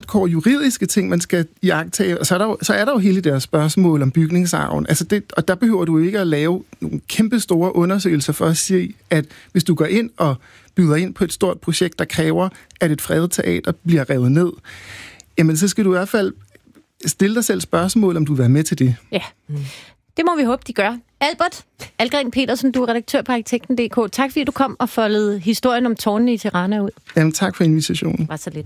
hardcore juridiske ting, man skal iagttage, og så er der jo hele det her spørgsmål om bygningsarven. Altså og der behøver du ikke at lave nogle kæmpe store undersøgelser for at sige, at hvis du går ind og byder ind på et stort projekt, der kræver, at et fredet teater bliver revet ned, jamen så skal du i hvert fald stille dig selv spørgsmål, om du vil være med til det. Ja, det må vi håbe, de gør. Albert Algren Petersen, du er redaktør på Arkitekten.dk. Tak fordi du kom og foldede historien om tårnene i Tirana ud. Jamen tak for invitationen. Var så lidt.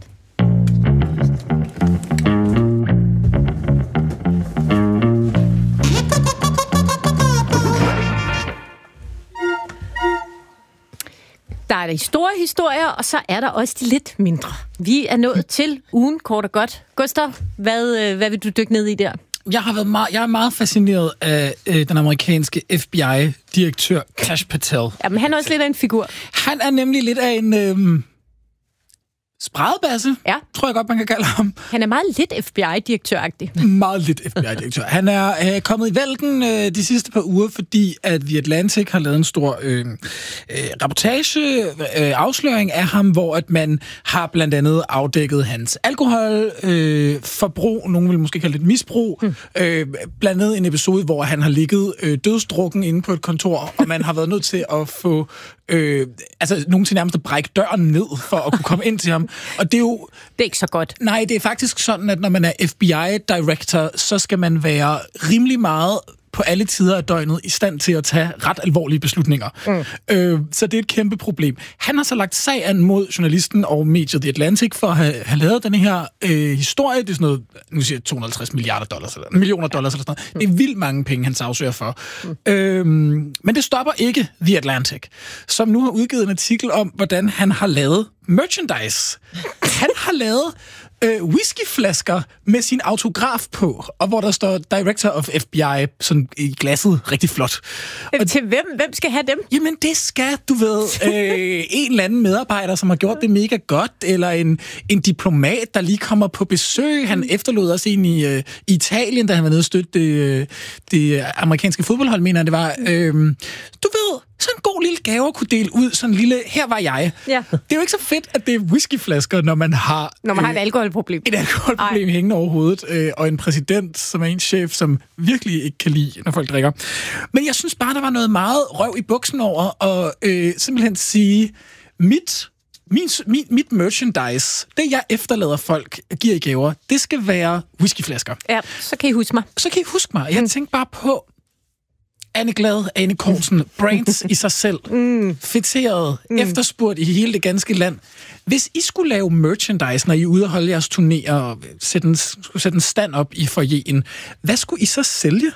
Der er de store historier, og så er der også de lidt mindre. Vi er nået til ugen kort og godt. Gustav, hvad vil du dykke ned i der? Jeg er meget fascineret af den amerikanske FBI-direktør Kash Patel. Jamen, han er også lidt af en figur. Han er nemlig lidt af en spredebasse, tror jeg godt, man kan kalde ham. Han er meget lidt FBI-direktør-agtig. Meget lidt FBI-direktør. Han er kommet i vælten de sidste par uger, fordi at The Atlantic har lavet en stor afsløring af ham, hvor at man har blandt andet afdækket hans alkoholforbrug, nogen vil måske kalde det misbrug, blandt andet en episode, hvor han har ligget dødsdrukken inde på et kontor, og man har været nødt til at få nogen til nærmest at brække døren ned, for at kunne komme ind til ham. Og det er jo... Det er ikke så godt. Nej, det er faktisk sådan, at når man er FBI-director, så skal man være rimelig meget på alle tider af døgnet i stand til at tage ret alvorlige beslutninger. Så det er et kæmpe problem. Han har så lagt sag an mod journalisten og mediet The Atlantic for at have lavet den her historie. Det er sådan noget, nu siger jeg $250 millioner eller sådan noget. Det er vildt mange penge, han sagsøger for. Men det stopper ikke The Atlantic, som nu har udgivet en artikel om, hvordan han har lavet merchandise. Han har lavet whiskyflasker med sin autograf på, og hvor der står Director of FBI sådan i glasset, rigtig flot. Og til hvem? Hvem skal have dem? Jamen, det skal, du ved, en eller anden medarbejder, som har gjort det mega godt, eller en diplomat, der lige kommer på besøg. Han efterlod også en i Italien, da han var nede og støtte det amerikanske fodboldhold, mener jeg, det var. Du ved, sådan en god lille gave at kunne dele ud, sådan en lille, her var jeg. Ja. Det er jo ikke så fedt, at det er whiskyflasker, når man har... Når man har et alkoholproblem. Et alkoholproblem hængende over hovedet, og en præsident, som er en chef, som virkelig ikke kan lide, når folk drikker. Men jeg synes bare, der var noget meget røv i buksen over, og simpelthen sige, mit merchandise, det jeg efterlader folk, giver i gaver, det skal være whiskyflasker. Ja, så kan I huske mig. Jeg tænkte bare på, Anne Glad, Ane Kornsen, brands i sig selv, fætteret, efterspurgt i hele det ganske land. Hvis I skulle lave merchandise, når I er ude og holde jeres turnéer og skulle sætte en stand op i foyeren, hvad skulle I så sælge?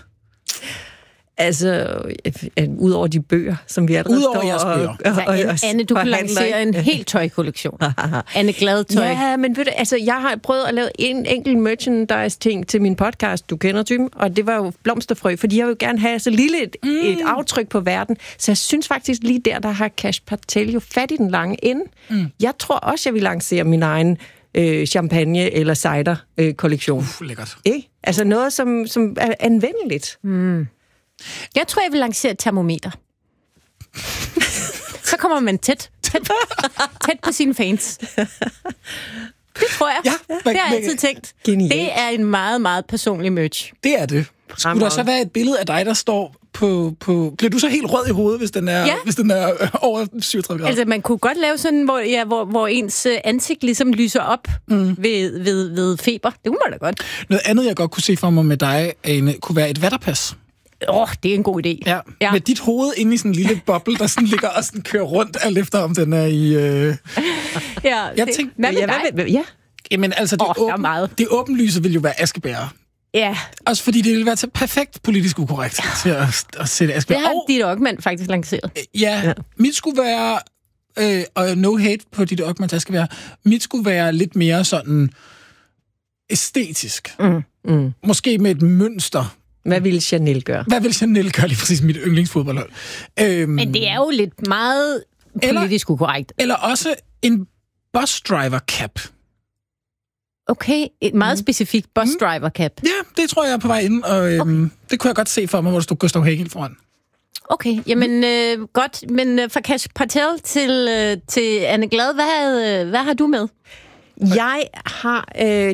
Altså, udover de bøger, som vi allerede står Anne, du kan lancere en helt tøjkollektion. Anne Glad tøj. Ja, men ved du, altså, jeg har prøvet at lave en enkelt merchandise-ting til min podcast, du kender typen, og det var jo blomsterfrø, fordi jeg vil gerne have så lille et aftryk på verden. Så jeg synes faktisk lige der har Kash Patel jo fat i den lange ende. Jeg tror også, jeg vil lancere min egen champagne- eller cider-kollektion. Lækkert. Altså noget, som er anvendeligt. Jeg tror, jeg vil lancere et termometer. Så kommer man tæt på sine fans. Det tror jeg. Ja, det har jeg altid tænkt. Genialt. Det er en meget, meget personlig merch. Det er det. Skulle der så være et billede af dig, der står på... Bliver du så helt rød i hovedet, hvis den er over 37 grader? Altså, man kunne godt lave sådan, hvor ens ansigt ligesom lyser op ved feber. Det kunne man da godt. Noget andet, jeg godt kunne se for mig med dig, Ane, kunne være et vatterpas. Det er en god idé. Ja. Med dit hoved inde i sådan en lille boble, der sådan ligger og sådan kører rundt, alt efter om den er i... Jeg tænkte... Jamen, altså, det åbenlyse vil jo være askebærer. Ja. Også fordi det ville være til perfekt politisk ukorrekt til at sætte askebærer. Det har dit Ockmann faktisk lanceret. Ja. Mit skulle være... og no hate på dit Ockmanns askebærer. Mit skulle være lidt mere sådan æstetisk. Måske med et mønster. Hvad ville Chanel gøre? Hvad ville Chanel gøre, lige præcis mit yndlingsfodboldhold? Men det er jo lidt meget politisk ukorrekt. Eller også en bus driver cap. Okay, et meget specifikt bus driver cap. Ja, det tror jeg er på vej ind, og det kunne jeg godt se for mig, hvor der stod Gustav Hagel foran. Okay, jamen godt. Men fra Kash Patel til Anne Glad, hvad har du med? Jeg har